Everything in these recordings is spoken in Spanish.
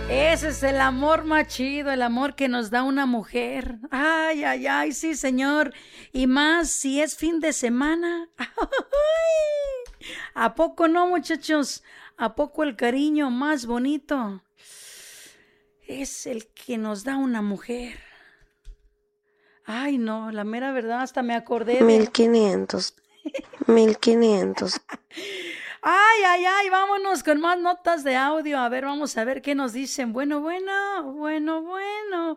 Ese es el amor más chido, el amor que nos da una mujer. Ay, ay, ay, sí, señor. Y más si es fin de semana. Ay, ¿a poco no, muchachos? ¿A poco el cariño más bonito es el que nos da una mujer? Ay, no, la mera verdad, hasta me acordé de... 1500, 1500. Ay, ay, ay, vámonos con más notas de audio. A ver, vamos a ver qué nos dicen. Bueno, bueno, bueno, bueno.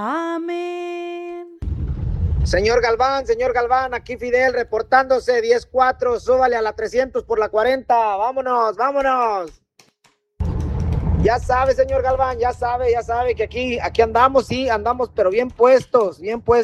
Amén. Señor Galván, aquí Fidel reportándose 10-4, súbale a la 300 por la 40, vámonos, vámonos. Ya sabe, señor Galván, ya sabe que aquí andamos, sí, andamos, pero bien puestos,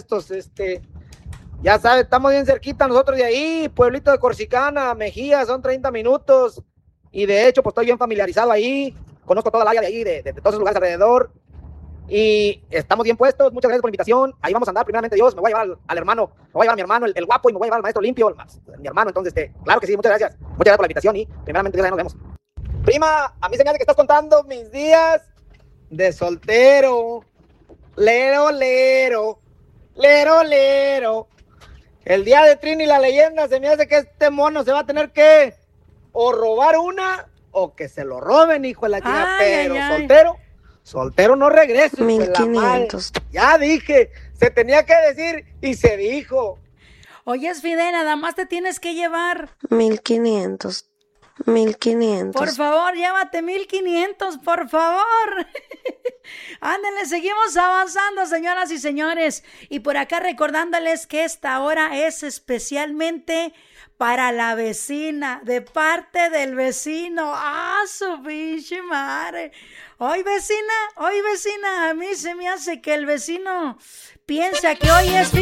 ya sabe, estamos bien cerquita nosotros de ahí, pueblito de Corsicana, Mejía, son 30 minutos, y de hecho, pues estoy bien familiarizado ahí, conozco toda la área de ahí, de todos los lugares alrededor, y estamos bien puestos. Muchas gracias por la invitación. Ahí vamos a andar, primeramente Dios. Me voy a llevar al hermano, me voy a llevar a mi hermano, el guapo, y me voy a llevar al maestro limpio, mi hermano. Entonces, claro que sí, muchas gracias. Muchas gracias por la invitación y primeramente Dios, ahí nos vemos. Prima, a mí se me hace que estás contando mis días de soltero. Lero, lero, lero, lero. El día de Trini la leyenda, se me hace que este mono se va a tener que o robar una o que se lo roben, hijo de la chica. Pero soltero no regreso. 1500. Ya dije, se tenía que decir y se dijo. Oye, Fidel, nada más te tienes que llevar 1500, 1500. Por favor, llévate 1500, por favor. Ándenle, seguimos avanzando, señoras y señores. Y por acá recordándoles que esta hora es especialmente para la vecina, de parte del vecino. ¡Ah, su pinche madre! Hoy vecina, a mí se me hace que el vecino piensa que hoy es fin